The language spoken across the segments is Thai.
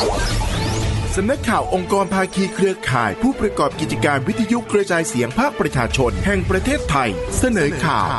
สำนักข่าวองค์กรภาคีเครือข่ายผู้ประกอบกิจการวิทยุกระจายเสียงภาคประชาชนแห่งประเทศไทยเสนอข่าว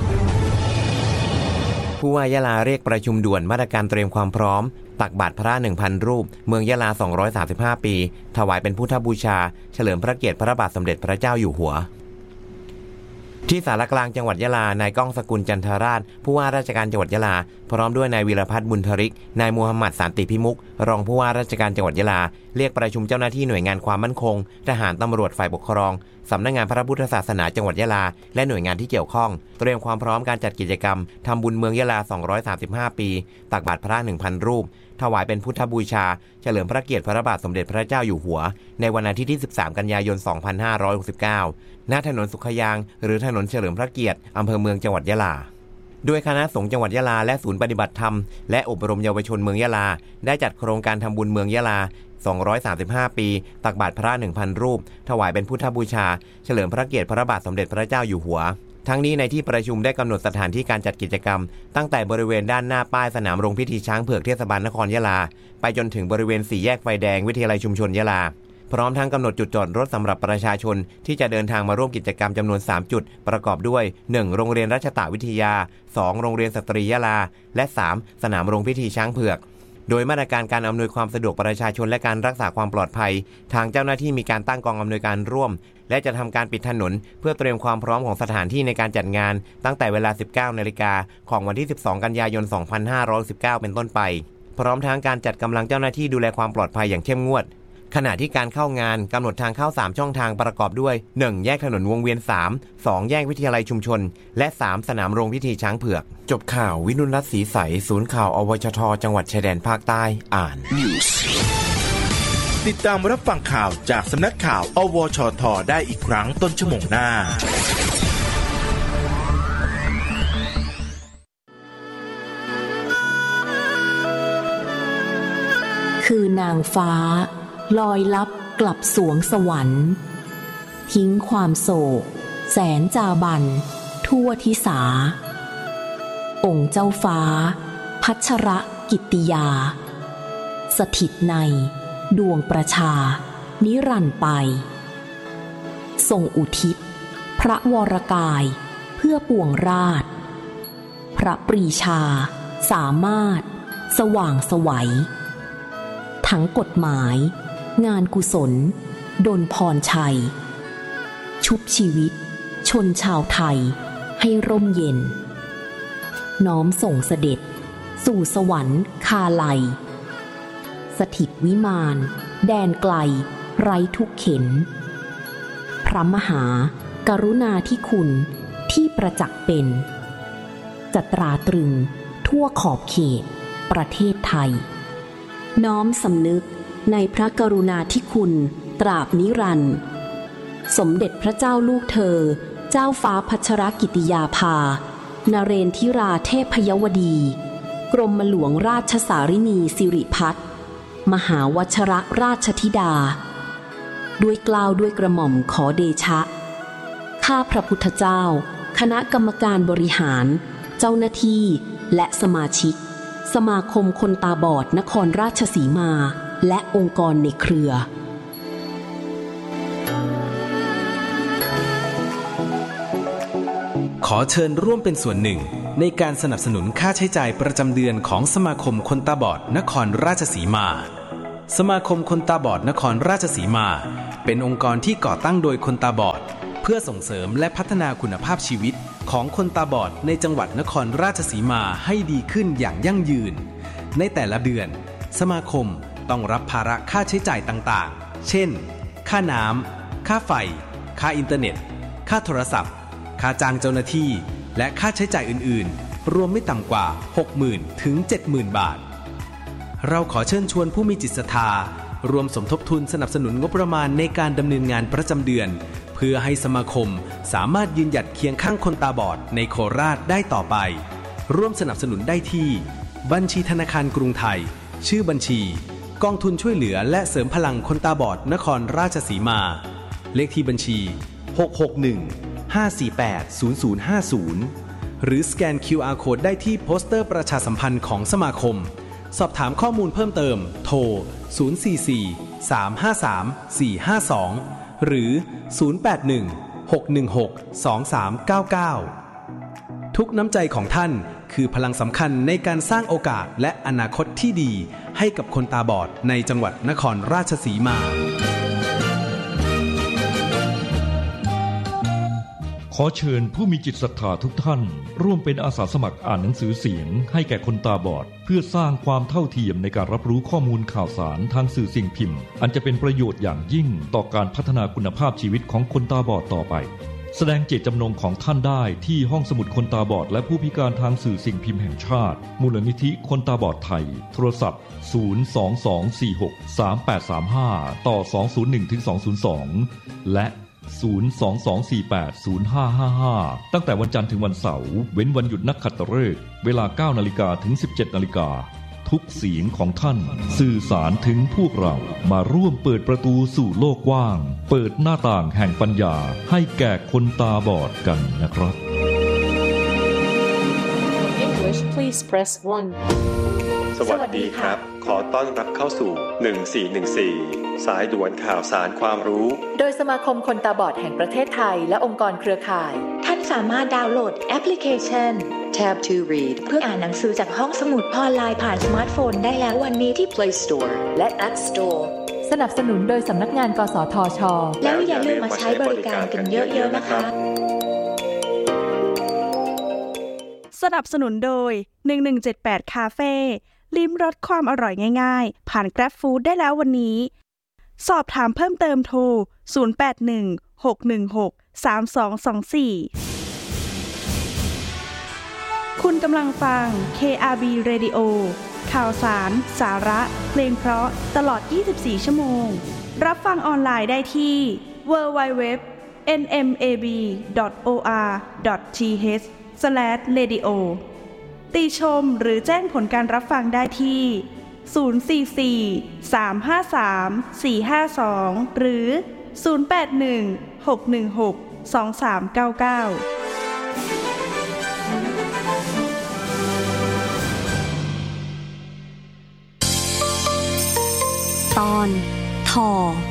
ผู้ว่ายะลาเรียกประชุมด่วนมาตรการเตรียมความพร้อมตักบาตรพระ 1,000 รูปเมืองยะลา235ปีถวายเป็นพุทธบูชาเฉลิมพระเกียรติพระบาทสมเด็จพระเจ้าอยู่หัวที่ศาลากลางจังหวัดยะลานายก้องสกุลจันทราชผู้ว่าราชการจังหวัดยะลาพร้อมด้วยนายวีรพัฒน์บุญธริกนายมูฮัมหมัดสันติพิมุขรองผู้ว่าราชการจังหวัดยะลาเรียกประชุมเจ้าหน้าที่หน่วยงานความมั่นคงทหารตำรวจฝ่ายปกครองสำนักงานพระพุทธศาสนาจังหวัดยะลาและหน่วยงานที่เกี่ยวข้องเตรียมความพร้อมการจัดกิจกรรมทำบุญเมืองยะลา235ปีตักบาตรพระ 1,000 รูปถวายเป็นพุทธบูชาเฉลิมพระเกียรติพระบาทสมเด็จพระเจ้าอยู่หัวในวันอาทิตย์ที่13กันยายน2569ณถนนสุขยางหรือถนนเฉลิมพระเกียรติอำเภอเมืองจังหวัดยะลาโดยคณะสงฆ์จังหวัดยะลาและศูนย์ปฏิบัติธรรมและอบรมเยาวชนเมืองยะลาได้จัดโครงการทำบุญเมืองยะลา235ปีตักบาตรพระ 1,000 รูปถวายเป็นพุทธบูชาเฉลิมพระเกียรติพระบาทสมเด็จพระเจ้าอยู่หัวทั้งนี้ในที่ประชุมได้กำหนดสถานที่การจัดกิจกรรมตั้งแต่บริเวณด้านหน้าป้ายสนามโรงพิธีช้างเผือกเทศบาลนครยะลาไปจนถึงบริเวณ4แยกไฟแดงวิทยาลัยชุมชนยะลาพร้อมทั้งกำหนดจุดจอดรถสำหรับประชาชนที่จะเดินทางมาร่วมกิจกรรมจำนวน3จุดประกอบด้วย 1. โรงเรียนรัชตะวิทยา 2. โรงเรียนสตรียะลาและ 3. สนามโรงพิธีช้างเผือกโดยมาตรการการอำนวยความสะดวกประชาชนและการรักษาความปลอดภัยทางเจ้าหน้าที่มีการตั้งกองอำนวยการร่วมและจะทำการปิดถนนเพื่อเตรียมความพร้อมของสถานที่ในการจัดงานตั้งแต่เวลา 19 นาฬิกาของวันที่ 12 กันยายน 2519 เป็นต้นไปพร้อมทั้งการจัดกำลังเจ้าหน้าที่ดูแลความปลอดภัยอย่างเข้มงวดขณะที่การเข้างานกำหนดทางเข้า3ช่องทางประกอบด้วย 1. แยกถนนวงเวียน 3 2. แยกวิทยาลัยชุมชนและ 3. สนามโรงพิธีช้างเผือกจบข่าววินุรัตน์ศรีใสศูนย์ข่าวอวชทจังหวัดชายแดนภาคใต้อ่านติดตามรับฟังข่าวจากสำนักข่าวอวชทได้อีกครั้งต้นชั่วโมงหน้าคือนางฟ้าลอยลับกลับสวงสวรรค์ทิ้งความโศกแสนจาบันทั่วทิสาองค์เจ้าฟ้าพัชรกิตติยาสถิตในดวงประชานิรันดร์ไปทรงอุทิศพระวรกายเพื่อปวงราชพระปรีชาสามารถสว่างไสวทั้งกฎหมายงานกุศลดลพรชัยชุบชีวิตชนชาวไทยให้ร่มเย็นน้อมส่งเสด็จสู่สวรรค์คาไลสถิตวิมานแดนไกลไร้ทุกเข็ญพระมหากรุณาธิคุณที่ประจักษ์เป็นจะตราตรึงทั่วขอบเขตประเทศไทยน้อมสำนึกในพระกรุณาธิคุณตราบนิรันดร์สมเด็จพระเจ้าลูกเธอเจ้าฟ้าพัชรกิติยาภานเรนทิราเทพยวดีกรมหลวงราชสารินีสิริพัฒน์มหาวชรราชธิดาด้วยเกล้าด้วยกระหม่อมขอเดชะข้าพระพุทธเจ้าคณะกรรมการบริหารเจ้าหน้าที่และสมาชิกสมาคมคนตาบอดนครราชสีมาและองค์กรในเครือขอเชิญร่วมเป็นส่วนหนึ่งในการสนับสนุนค่าใช้จ่ายประจำเดือนของสมาคมคนตาบอดนครราชสีมาสมาคมคนตาบอดนครราชสีมาเป็นองค์กรที่ก่อตั้งโดยคนตาบอดเพื่อส่งเสริมและพัฒนาคุณภาพชีวิตของคนตาบอดในจังหวัดนครราชสีมาให้ดีขึ้นอย่างยั่งยืนในแต่ละเดือนสมาคมต้องรับภาระค่าใช้จ่ายต่างๆเช่นค่าน้ำค่าไฟค่าอินเทอร์เน็ตค่าโทรศัพท์ค่าจ้างเจ้าหน้าที่และค่าใช้จ่ายอื่นๆรวมไม่ต่ำกว่า 60,000 ถึง 70,000 บาทเราขอเชิญชวนผู้มีจิตศรัทธารวมสมทบทุนสนับสนุนงบประมาณในการดำเนินงานประจำเดือนเพื่อให้สมาคมสามารถยืนหยัดเคียงข้างคนตาบอดในโคราชได้ต่อไปร่วมสนับสนุนได้ที่บัญชีธนาคารกรุงไทยชื่อบัญชีกองทุนช่วยเหลือและเสริมพลังคนตาบอดนครราชสีมาเลขที่บัญชี661-548-0050หรือสแกน QR Code ได้ที่โปสเตอร์ประชาสัมพันธ์ของสมาคมสอบถามข้อมูลเพิ่มเติมโทร044-353-452หรือ081-616-2399ทุกน้ำใจของท่านคือพลังสำคัญในการสร้างโอกาสและอนาคตที่ดีให้กับคนตาบอดในจังหวัดนครราชสีมาขอเชิญผู้มีจิตศรัทธาทุกท่านร่วมเป็นอาสาสมัครอ่านหนังสือเสียงให้แก่คนตาบอดเพื่อสร้างความเท่าเทียมในการรับรู้ข้อมูลข่าวสารทางสื่อสิ่งพิมพ์อันจะเป็นประโยชน์อย่างยิ่งต่อการพัฒนาคุณภาพชีวิตของคนตาบอดต่อไปแสดงเจตจำนงของท่านได้ที่ห้องสมุดคนตาบอดและผู้พิการทางสื่อสิ่งพิมพ์แห่งชาติมูลนิธิคนตาบอดไทยโทรศัพท์022463835ต่อ201-202และ022480555ตั้งแต่วันจันทร์ถึงวันเสาร์เว้นวันหยุดนักขัตฤกษ์เวลา 9:00 นถึง 17:00 นทุกเสียงของท่านสื่อสารถึงพวกเรามาร่วมเปิดประตูสู่โลกกว้างเปิดหน้าต่างแห่งปัญญาให้แก่คนตาบอดกันนะครับ English please press 1 สวัสดีครับขอต้อนรับเข้าสู่1414สายด่วนข่าวสารความรู้โดยสมาคมคนตาบอดแห่งประเทศไทยและองค์กรเครือข่ายท่านสามารถดาวน์โหลดแอปพลิเคชัน Tab to Read เพื่ออ่านหนังสือจากห้องสมุดออนไลน์ผ่านสมาร์ทโฟนได้แล้ววันนี้ที่ Play Store และ App Store สนับสนุนโดยสำนักงานกสทช. แล้วอย่าลืมมาใช้บริการกันเยอะๆนะคะสนับสนุนโดย1178คาเฟ่ลิ้มรสความอร่อยง่ายๆผ่าน Grab Food ได้แล้ววันนี้สอบถามเพิ่มเติมโทร0816163224คุณกำลังฟัง KRB Radio ข่าวสารสาระเพลงเพราะตลอด24ชั่วโมงรับฟังออนไลน์ได้ที่ www.nmab.or.th/radio ติชมหรือแจ้งผลการรับฟังได้ที่044-353-452หรือ081-616-2399 ตอนทอ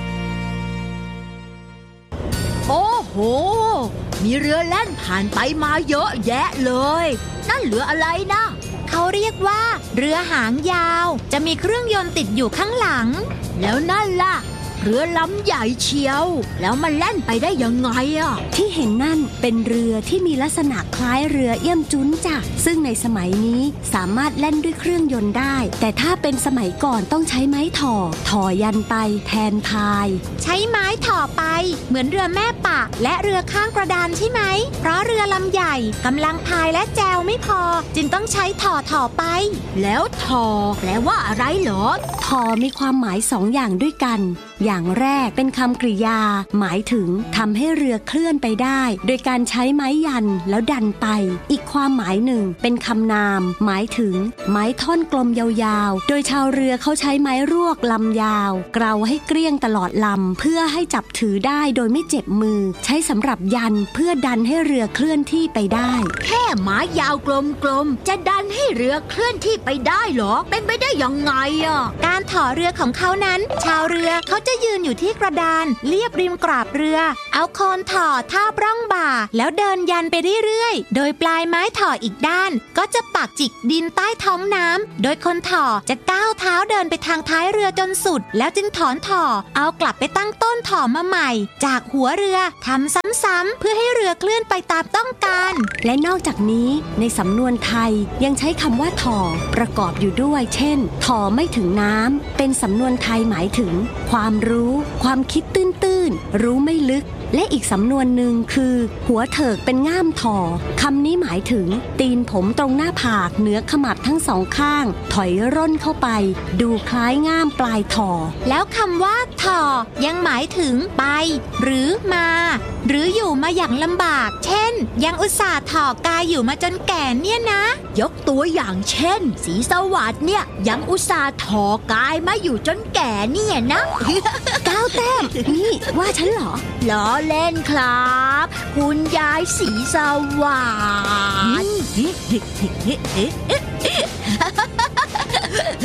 โอ้โหมีเรือแล่นผ่านไปมาเยอะแยะเลยนั่นเรืออะไรนะเขาเรียกว่าเรือหางยาวจะมีเครื่องยนต์ติดอยู่ข้างหลังแล้วนั่นล่ะเรือลำใหญ่เชียวแล้วมันแล่นไปได้ยังไงอ่ะที่เห็นนั่นเป็นเรือที่มีลักษณะคล้ายเรือเอี้ยมจุ้นจ้ะซึ่งในสมัยนี้สามารถแล่นด้วยเครื่องยนต์ได้แต่ถ้าเป็นสมัยก่อนต้องใช้ไม้ถ่อยันไปแทนพายใช้ไม้ถ่อไปเหมือนเรือแม่ปะและเรือข้างกระดานใช่ไหมเพราะเรือลำใหญ่กำลังพายและแจวไม่พอจึงต้องใช้ถ่อไปแล้วถ่อแปลว่าอะไรเหรอถ่อมีความหมาย2อย่างด้วยกันอย่างแรกเป็นคำกริยาหมายถึงทำให้เรือเคลื่อนไปได้โดยการใช้ไม้ยันแล้วดันไปอีกความหมายหนึ่งเป็นคำนามหมายถึงไม้ท่อนกลมยาวๆโดยชาวเรือเขาใช้ไม้รวกลำยาวเกลาให้เกลี้ยงตลอดลำเพื่อให้จับถือได้โดยไม่เจ็บมือใช้สำหรับยันเพื่อดันให้เรือเคลื่อนที่ไปได้แค่ไม้ยาวกลมๆจะดันให้เรือเคลื่อนที่ไปได้เหรอเป็นไปได้ยังไงอ่ะการถ่อเรือของเขานั้นชาวเรือเขาจะยืนอยู่ที่กระดานเรียบริมกราบเรือเอาโคนถ่อทาบร่องบ่าแล้วเดินยันไปเรื่อยๆโดยปลายไม้ถ่ออีกด้านก็จะปักจิกดินใต้ท้องน้ำโดยคนถ่อจะก้าวเท้าเดินไปทางท้ายเรือจนสุดแล้วจึงถอนถ่อเอากลับไปตั้งต้นถ่อมาใหม่จากหัวเรือทำซ้ำๆเพื่อให้เรือเคลื่อนไปตามต้องการและนอกจากนี้ในสำนวนไทยยังใช้คำว่าถ่อประกอบอยู่ด้วยเช่นถ่อไม่ถึงน้ำเป็นสำนวนไทยหมายถึงความรู้ความคิดตื้นๆรู้ไม่ลึกและอีกสำนวนหนึ่งคือหัวเถิกเป็นง่ามถ่อคำนี้หมายถึงตีนผมตรงหน้าผากเหนือขมับทั้งสองข้างถอยร่นเข้าไปดูคล้ายง่ามปลายถ่อแล้วคำว่าถ่อยังหมายถึงไปหรือมาหรืออยู่มาอย่างลำบากเช่นยังอุตส่าห์ถ่อกายอยู่มาจนแก่เนี่ยนะยกตัวอย่างเช่นศรีสวัสดิ์เนี่ยยังอุตส่าห์ถ่อกายมาอยู่จนแก่เนี่ยนะก้าวแต้มนี่ว่าฉันเหรอล้อเล่นครับคุณยายศรีสวัสดิ์